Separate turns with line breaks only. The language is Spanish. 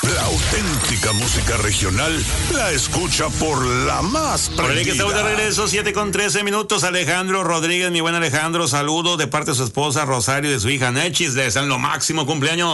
La auténtica música regional la escucha por la más prendida.
Por ahí que estamos de regreso, 7:13. Alejandro Rodríguez, mi buen Alejandro, saludo de parte de su esposa Rosario y de su hija Nechis. Le desean lo máximo, cumpleaños.